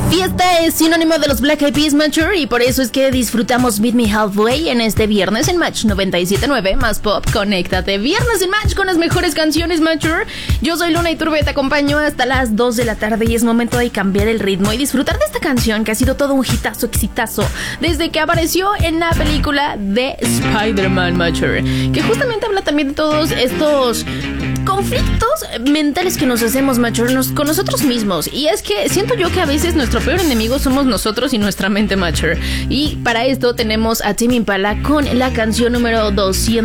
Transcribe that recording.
Fiesta es sinónimo de los Black Eyed Peas, Mature, y por eso es que disfrutamos Meet Me Halfway en este viernes en Match 97.9 más pop. Conéctate, viernes en Match con las mejores canciones, Mature. Yo soy Luna Iturbe, te acompaño hasta las 2 de la tarde y es momento de cambiar el ritmo y disfrutar de esta canción que ha sido todo un hitazo, exitazo desde que apareció en la película de Spider-Man, Mature, que justamente habla también de todos estos conflictos mentales que nos hacemos, Mature, con nosotros mismos. Y es que siento yo que a veces nuestro peor enemigo somos nosotros y nuestra mente, Mature. Y para esto tenemos a Tame Impala con la canción número 200.